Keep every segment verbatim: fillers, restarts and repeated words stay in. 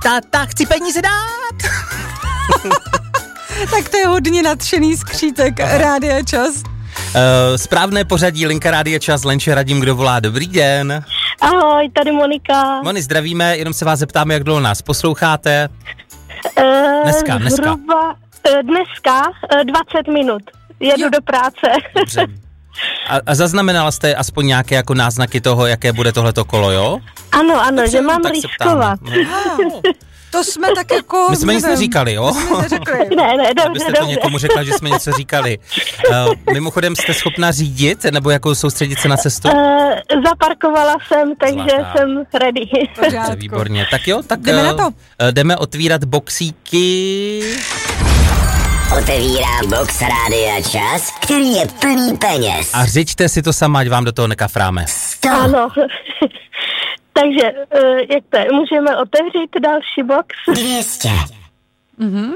táta, chci peníze dát. Tak to je hodně nadšený skřítek Rádia Čas. Uh, správné pořadí, linka Rádia Čas, Lenče, Radim, kdo volá, dobrý den. Ahoj, tady Monika. Moni, zdravíme, jenom se vás zeptáme, jak dlouho nás posloucháte. Uh, Dneska, dneska. Hruba, uh, dneska uh, dvacet minut, jedu Jo. do práce. Dobře. A, a zaznamenala jste aspoň nějaké jako náznaky toho, jaké bude tohleto kolo, jo? Ano, ano, že mám Tak se lístkovat. ptáme. Wow. To jsme tak jako... My jsme nic nevím, neříkali, jo? jsme neřekli. Ne, ne, dobře, Abyste to dobře. někomu řekla, že jsme něco říkali. Uh, mimochodem, jste schopná řídit, nebo jako soustředit se na cestu? Uh, zaparkovala jsem, takže Zlatá. jsem ready. Dobře, výborně. Tak jo, tak Jdeme na to. Uh, jdeme otvírat boxíky. Otevírám box Rádia Čas, který je plný peněz. A řiďte si to sama, ať vám do toho nekafráme. Sto. Ano. Takže, uh, jak to je, můžeme otevřít další box? Dvěstě. Mhm.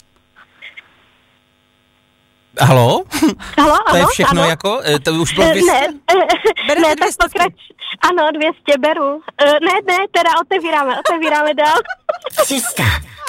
Halo? Halo, To je ano, všechno ano. jako? Eh, To už bylo Eh, dvě stě? Ne, Berete ne, dvě tak stovky. pokrač. Ano, dvě stě beru. Eh, Ne, ne, teda otevíráme, otevíráme dál. tři sta.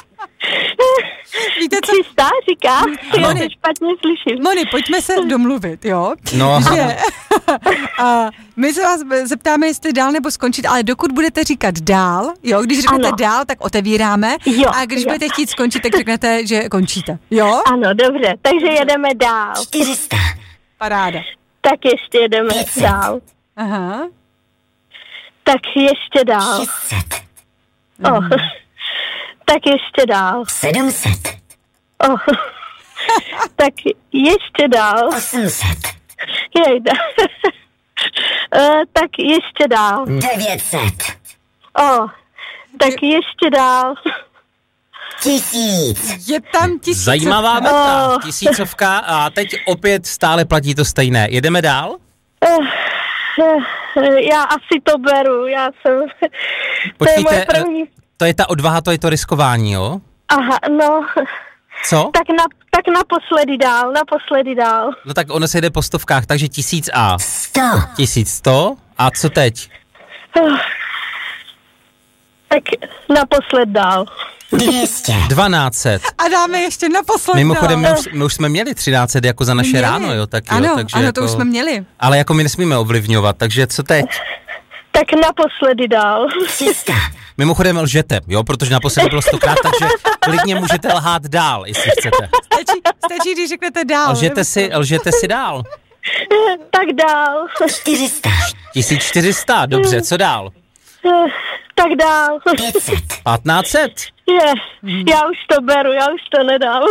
Víte co? tři sta, říká? Ano. Já to špatně slyším. Moni, pojďme se domluvit, jo? No. Že, a my se vás zeptáme, jestli dál nebo skončit, ale dokud budete říkat dál, jo, když řeknete Ano. dál, tak otevíráme, Jo, a když jo. budete chtít skončit, tak řeknete, že končíte, jo? Ano, dobře, takže jedeme dál. čtyři sta. Paráda. Tak ještě jedeme pět set. dál. Aha. Tak ještě dál. šest set. Oh. Tak ještě dál. sedm set. Oh. Tak ještě dál. osm set. Jejda. Eh, tak ještě dál. devět set. Oh. Tak ještě dál. Tisíc. Je tam tisíc. Zajímavá meta, Oh. tisícovka a teď opět stále platí to stejné. Jedeme dál? Eh, eh, Já asi to beru, já jsem... To je moje první... to je ta odvaha, to je to riskování, jo? Aha, no... Co? Tak, na, tak naposledy dál, naposledy dál. No tak ono se jde po stovkách, takže tisíc a sto. tisíc sto. A co teď? Uh, tak naposled dál. dvě stě. dvanáct set. A dáme ještě naposled. Mimochodem, my dál. už, my už jsme měli třináct set jako za naše Měli. ráno, jo? Tak jo, ano, takže ano, jako, to už jsme měli. Ale jako my nesmíme ovlivňovat, takže co teď? Tak naposledy dál. tři sta. Mimochodem lžete, jo? Protože naposledy bylo stokrát, takže klidně můžete lhát dál, jestli chcete. Stačí, stačí, když řeknete dál. Lžete si, lžete si dál. Tak dál. čtyři sta. tisíc čtyři sta, dobře, co dál? Eh, Tak dál. pět set. patnáct set. Je, já už to beru, já už to nedám.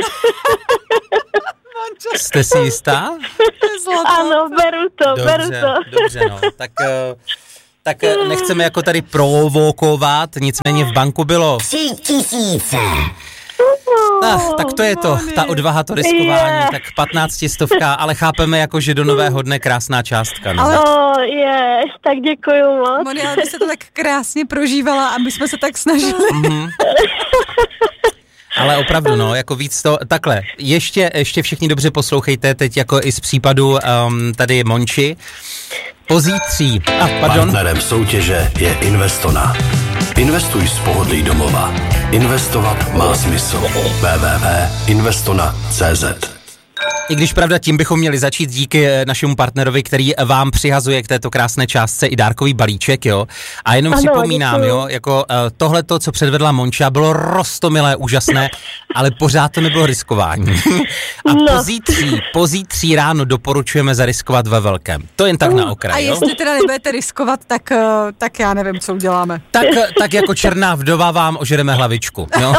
Jste si jistá? Ano, beru to, beru Dobře, to. dobře, no. Tak, eh, tak eh, nechceme jako tady provokovat, nicméně v banku bylo. tři tisíce. Ah, tak to je to, ta odvaha, to riskování, Je. tak patnáctistovka, ale chápeme jako, že do nového dne krásná částka, no. Ale- O, je, tak děkuju moc. Moni, ale by se to tak krásně prožívala a my jsme se tak snažili. Mhm. Ale opravdu, no, jako víc to, takhle, ještě, ještě všichni dobře poslouchejte, teď jako i z případu um, tady Monči. Pozítří, a ah, pardon, Partnerem soutěže je Investona. Investuj z pohodlí domova. Investovat má smysl. w w w tečka investona tečka c z. i když pravda, tím bychom měli začít díky eh, našemu partnerovi, který vám přihazuje k této krásné částce i dárkový balíček, jo. A jenom Ano, připomínám, děkuju. jo, jako uh, tohleto, co předvedla Monča, bylo roztomilé, úžasné, ale pořád to nebylo riskování. A No. pozítří, pozítří ráno doporučujeme zariskovat ve velkém. To jen tak na A okraj, jo. jestli teda nebudete riskovat, tak, eh, tak já nevím, co uděláme. Tak, tak jako černá vdova vám ožereme hlavičku, jo.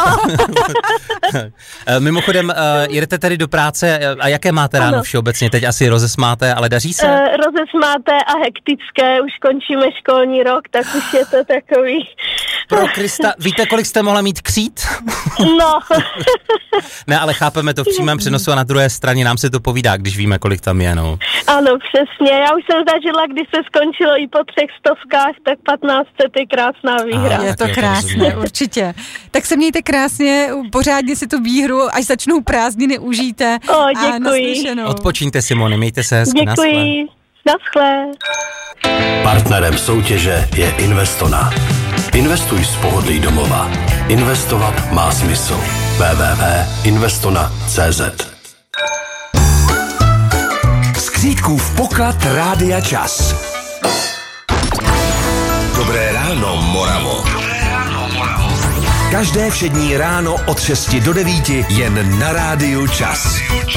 Eh, Mimochodem, eh, jedete tedy do práce eh, a jaké máte ráno Ano. všeobecně? Teď asi rozesmáte, ale daří se? Eh, rozesmáté a hektické, už končíme školní rok, tak už je to takový... Pro Krista, víte, kolik jste mohla mít křít? No, Ne, ale chápeme to v přímém přenosu a na druhé straně nám se to povídá, když víme, kolik tam je, no. ano, přesně. Já už jsem zažila, když se skončilo i po třech stovkách, tak patnáct set je krásná výhra. Aha. Je tak to jo, to krásné, rozumím. určitě. Tak se mějte krásně, pořádně si tu výhru, až začnou prázdniny, užijte. O, A děkuji. naslyšenou. Odpočíňte, Simony, mějte se hezky, naschle. Děkuji. Naschle. Partnerem soutěže je Investona. Investuj z pohodlí domova. Investovat má smysl. w w w tečka investona tečka cé zet. Skřítkův poklad Rádia Čas. Dobré ráno, Moravo. Dobré ráno, Moravo. Každé všední ráno od šesti do devíti jen na Rádiu Čas.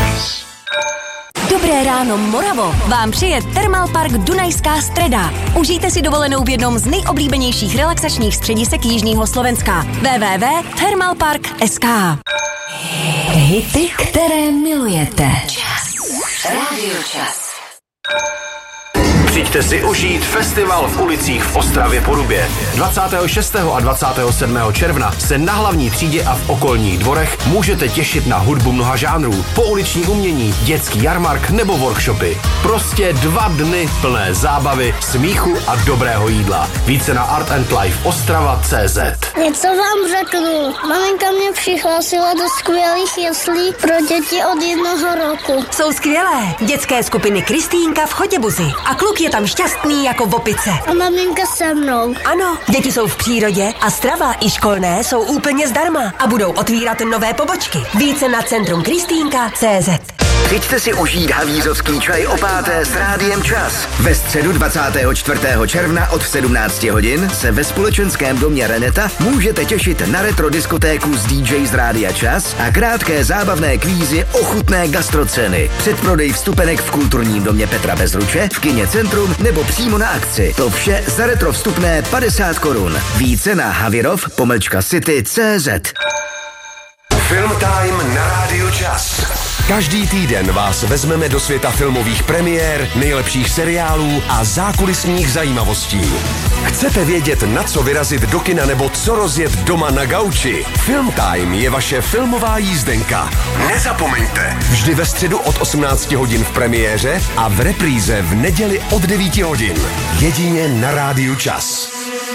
Dobré ráno, Moravo, vám přeje Thermalpark Dunajská Streda. Užijte si dovolenou v jednom z nejoblíbenějších relaxačních středisek jižního Slovenska. w w w tečka thermalpark tečka es ká. Hity, které milujete. Čas. Rádio Čas. Přijďte si užít festival v ulicích v Ostravě Porubě. dvacátého šestého a dvacátého sedmého června se na hlavní třídě a v okolních dvorech můžete těšit na hudbu mnoha žánrů, pouliční umění, dětský jarmark nebo workshopy. Prostě dva dny plné zábavy, smíchu a dobrého jídla. Více na art and life ostrava tečka cé zet. Něco vám řeknu. Maminka mě přihlásila do skvělých jeslí pro děti od jednoho roku. Jsou skvělé. Dětské skupiny Kristýnka v Chotěbuzi a kluk je tam šťastný jako v opice. A maminka se mnou. Ano, děti jsou v přírodě a strava i školné jsou úplně zdarma a budou otvírat nové pobočky. Více na centrum kristýnka tečka cé zet. Přijďte si užít havířovský čaj o páté s Rádiem Čas. Ve středu dvacátého čtvrtého června od sedmnácti hodin se ve společenském domě Reneta můžete těšit na retro diskotéku s dý džej z Rádia Čas a krátké zábavné kvízy o chutné gastroceny. Předprodej vstupenek v kulturním domě Petra Bezruče, v kině Centrum nebo přímo na akci. To vše za retro vstupné padesát korun. Více na havirov pomlčka city tečka cé zet. Film Time na Rádiu Čas. Každý týden vás vezmeme do světa filmových premiér, nejlepších seriálů a zákulisních zajímavostí. Chcete vědět, na co vyrazit do kina nebo co rozjet doma na gauči? Film Time je vaše filmová jízdenka. Nezapomeňte, vždy ve středu od osmnácti hodin v premiéře a v repríze v neděli od devíti hodin. Jedině na Rádiu Čas.